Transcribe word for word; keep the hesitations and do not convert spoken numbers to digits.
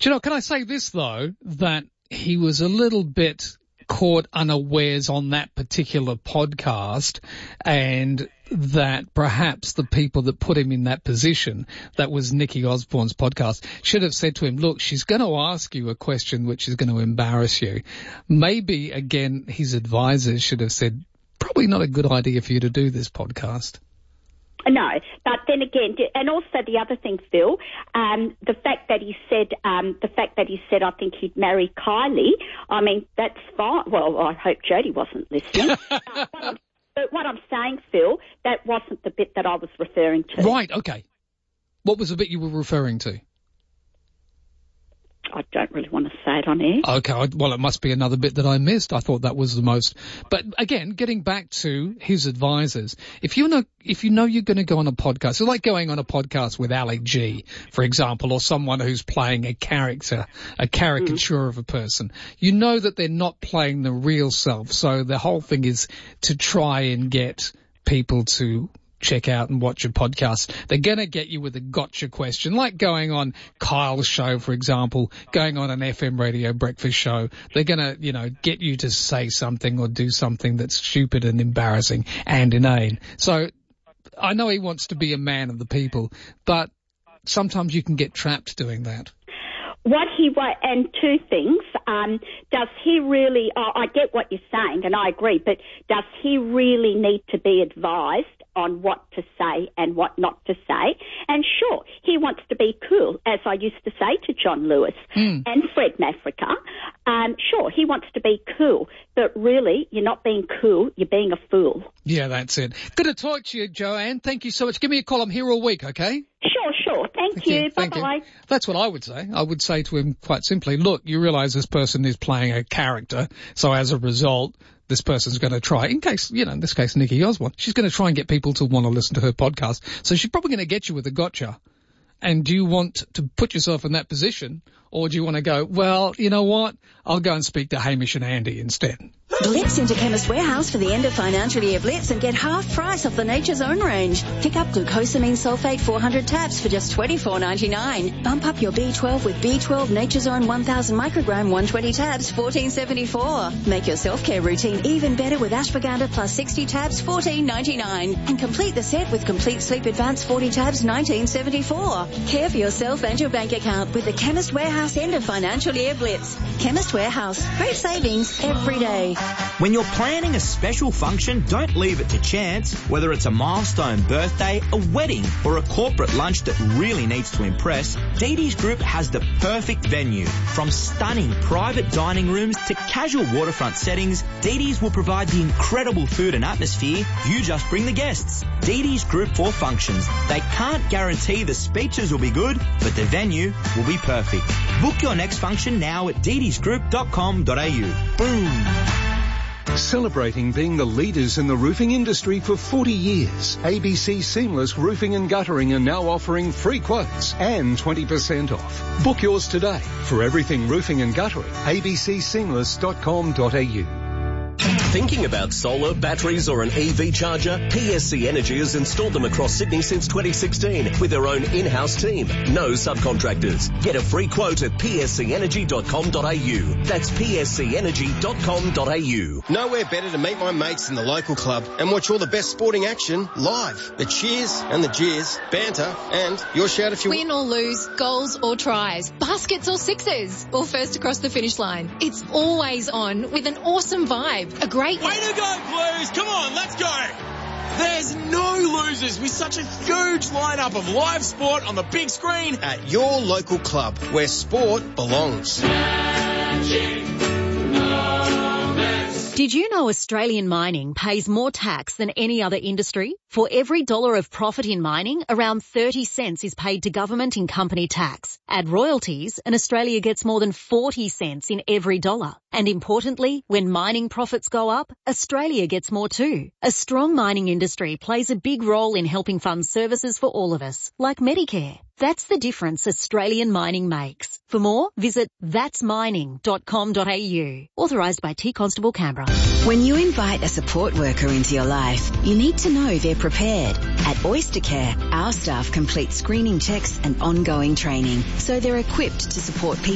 Do you know, can I say this, though, that he was a little bit caught unawares on that particular podcast, and that perhaps the people that put him in that position, that was Nikki Osborne's podcast, should have said to him, look, she's going to ask you a question which is going to embarrass you. Maybe, again, his advisors should have said, probably not a good idea for you to do this podcast. No, but then again, and also the other thing, Phil, um, the fact that he said, um, the fact that he said, I think he'd marry Kylie. I mean, that's fine. Well, I hope Jodie wasn't listening. uh, but, I'm, but what I'm saying, Phil, that wasn't the bit that I was referring to. Right. Okay. What was the bit you were referring to? I don't really want to say it on air. Okay, well, it must be another bit that I missed. I thought that was the most. But again, getting back to his advisors, if you know, if you know you're going to go on a podcast, it's like going on a podcast with Ali G, for example, or someone who's playing a character, a caricature mm. of a person. You know that they're not playing the real self, so the whole thing is to try and get people to check out and watch a podcast. They're going to get you with a gotcha question, like going on Kyle's show, for example, going on an F M radio breakfast show. They're going to, you know, get you to say something or do something that's stupid and embarrassing and inane. So I know he wants to be a man of the people, but sometimes you can get trapped doing that. What he wa- and two things. Um, does he really? Oh, I get what you're saying, and I agree. But does he really need to be advised on what to say and what not to say? And sure, he wants to be cool, as I used to say to John Lewis mm. and Fred Mafrica. Um, sure, he wants to be cool, but really, you're not being cool. You're being a fool. Yeah, that's it. Good to talk to you, Joanne. Thank you so much. Give me a call. I'm here all week. Okay. Sure, sure. Thank, Thank you. you. Bye-bye. You. That's what I would say. I would say to him quite simply, look, you realise this person is playing a character, so as a result, this person's going to try, in case, you know, in this case, Nikki Osborne, she's going to try and get people to want to listen to her podcast. So she's probably going to get you with a gotcha. And do you want to put yourself in that position, or do you want to go, well, you know what, I'll go and speak to Hamish and Andy instead? Blitz into Chemist Warehouse for the end of financial year Blitz and get half price off the Nature's Own range. Pick up glucosamine sulfate four hundred tabs for just twenty-four ninety-nine. Bump up your B twelve with B twelve Nature's Own one thousand microgram one hundred twenty tabs, fourteen seventy-four. Make your self-care routine even better with ashwagandha plus sixty tabs, fourteen ninety-nine. And complete the set with Complete Sleep Advanced forty tabs, nineteen seventy-four. Care for yourself and your bank account with the Chemist Warehouse end of financial year Blitz. Chemist Warehouse. Great savings every day. When you're planning a special function, don't leave it to chance. Whether it's a milestone birthday, a wedding, or a corporate lunch that really needs to impress, Dee Dee's Group has the perfect venue. From stunning private dining rooms to casual waterfront settings, Dee Dee's will provide the incredible food and atmosphere. You just bring the guests. Dee Dee's Group for functions. They can't guarantee the speeches will be good, but the venue will be perfect. Book your next function now at dee dees group dot com dot a u. Boom. Celebrating being the leaders in the roofing industry for forty years, A B C Seamless Roofing and Guttering are now offering free quotes and twenty percent off. Book yours today. For everything roofing and guttering, a b c seamless dot com dot a u. Thinking about solar, batteries or an E V charger? P S C Energy has installed them across Sydney since twenty sixteen with their own in-house team. No subcontractors. Get a free quote at p s c energy dot com dot a u. That's p s c energy dot com dot a u. Nowhere better to meet my mates in the local club and watch all the best sporting action live. The cheers and the jeers, banter and your shout if you win or lose, goals or tries, baskets or sixes, or first across the finish line. It's always on with an awesome vibe. A great... Way to go, Blues! Come on, let's go! There's no losers with such a huge lineup of live sport on the big screen at your local club where sport belongs. Did you know Australian mining pays more tax than any other industry? For every dollar of profit in mining, around thirty cents is paid to government in company tax. Add royalties and Australia gets more than forty cents in every dollar. And importantly, when mining profits go up, Australia gets more too. A strong mining industry plays a big role in helping fund services for all of us, like Medicare. That's the difference Australian mining makes. For more, visit that's mining dot com dot a u. Authorised by T Constable Canberra. When you invite a support worker into your life, you need to know they're prepared. At Oystercare, our staff complete screening checks and ongoing training, so they're equipped to support people